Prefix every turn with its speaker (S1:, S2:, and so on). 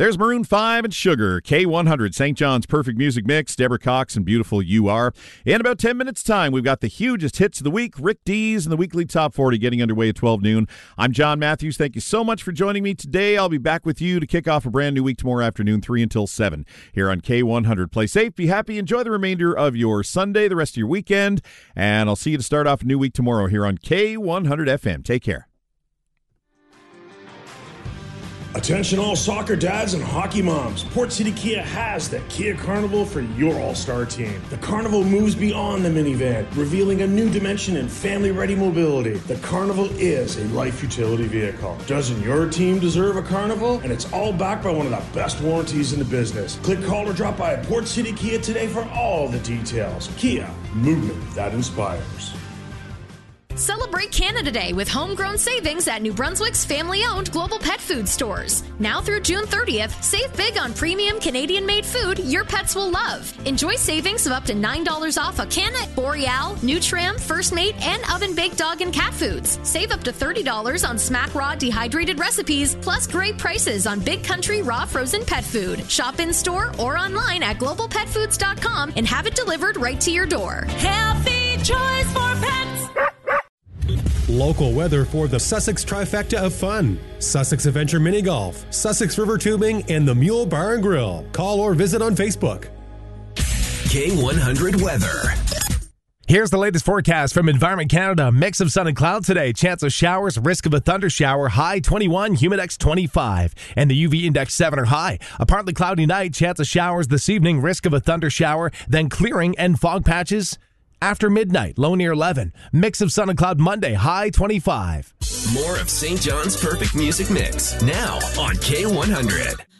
S1: There's Maroon 5 and Sugar, K100, St. John's Perfect Music Mix, Deborah Cox and Beautiful You Are. In about 10 minutes' time, we've got the hugest hits of the week, Rick Dees and the weekly Top 40 getting underway at 12 noon. I'm John Matthews. Thank you so much for joining me today. I'll be back with you to kick off a brand new week tomorrow afternoon, 3 until 7 here on K100. Play safe, be happy, enjoy the remainder of your Sunday, the rest of your weekend, and I'll see you to start off a new week tomorrow here on K100 FM. Take care.
S2: Attention all soccer dads and hockey moms. Port City Kia has the Kia Carnival for your all-star team. The Carnival moves beyond the minivan, revealing a new dimension in family-ready mobility. The Carnival is a life utility vehicle. Doesn't your team deserve a Carnival? And it's all backed by one of the best warranties in the business. Click, call, or drop by Port City Kia today for all the details. Kia, movement that inspires.
S3: Celebrate Canada Day with homegrown savings at New Brunswick's family-owned Global Pet Food stores. Now through June 30th, save big on premium Canadian-made food your pets will love. Enjoy savings of up to $9 off Acanet, Boreal, Nutram, First Mate, and oven-baked dog and cat foods. Save up to $30 on Smack Raw dehydrated recipes, plus great prices on Big Country raw frozen pet food. Shop in-store or online at globalpetfoods.com and have it delivered right to your door.
S4: Healthy choice for pets.
S5: Local weather for the Sussex trifecta of fun. Sussex Adventure Mini Golf, Sussex River Tubing, and the Mule Bar and Grill. Call or visit on Facebook.
S6: K100 weather.
S7: Here's the latest forecast from Environment Canada. Mix of sun and cloud today. Chance of showers, risk of a thunder shower. High 21, humidex 25. And the UV index 7 or high. A partly cloudy night. Chance of showers this evening. Risk of a thunder shower. Then clearing and fog patches after midnight. Low near 11. Mix of sun and cloud Monday. High 25.
S6: More of St. John's Perfect Music Mix now on K100.